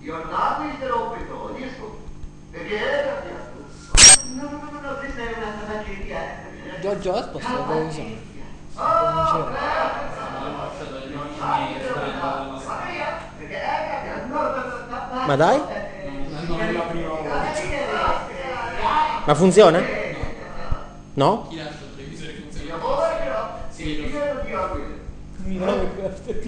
io l'acquisterò per toglierlo. Perché è cambiato. No, questa è una tabaccheria. Giorgio ha spostato la televisione. Ma dai? Ma funziona? No? Chi lascia il televisore funziona? Sì, Mi va perché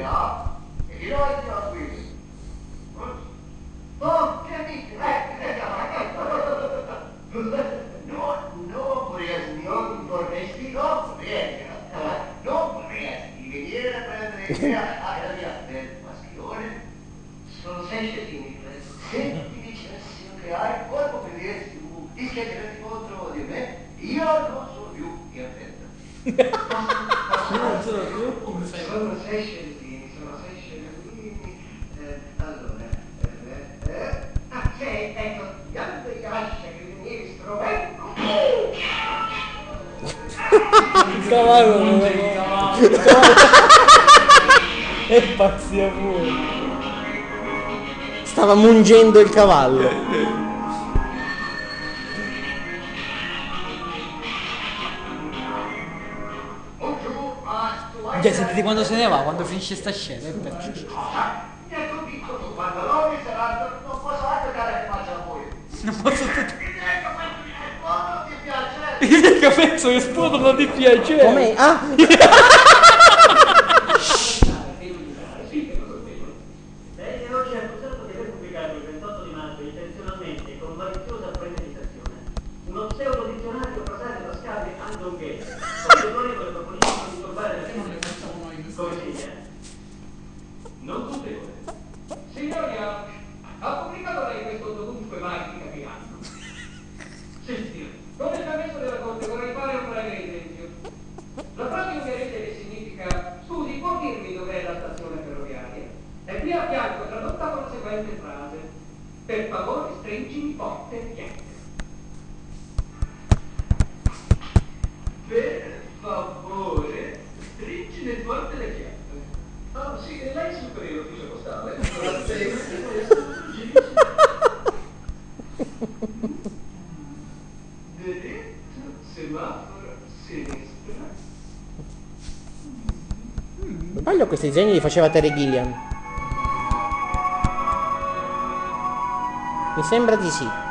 non vorresti venire a prendere la mia del maschione? Sono 6 centimetri. Se ti dicessi che hai il corpo per dirsi tu, ti schiacceresti contro di me, io non sono più in attenta. non sono più. Sono 6 centimetri, allora, sì, ecco, pianto di lascia che mi strumento. Il cavallo non è è pazzia pure. Stava mungendo il cavallo. Già sentite quando se ne va, quando finisce sta scena, è perché. Mi ha convinto tu pantaloni saranno, non posso giocare che faccia a voi. Non posso tutto. Non ti piace? Il capezzo che esplodono di piacere. Come? Ah! Lei è oggi accusato di aver pubblicato il 28 di maggio intenzionalmente e con maliziosa premeditazione uno pseudo dizionario prosaico tascabile anglo-ungherese con l'autorevole proposizione di turbare la consiglia. Non colpevole. Signoria, ha pubblicato lei questo dovunque mai si capiranno. Sentire, con il permesso della Corte vorrei fare un breve esempio. La frase ungherese che significa scusi, può dirmi dov'è la stazione ferroviaria? È qui a fianco tradotta con la seguente frase: per favore stringimi forte il fianco. Per favore stringimi forte le fianco. Ah sì, e lei superiore ufficio postale. Diritto, semaforo, sinistra. Non sbaglio, questi disegni li faceva Terry Gilliam. Mi sembra di sì.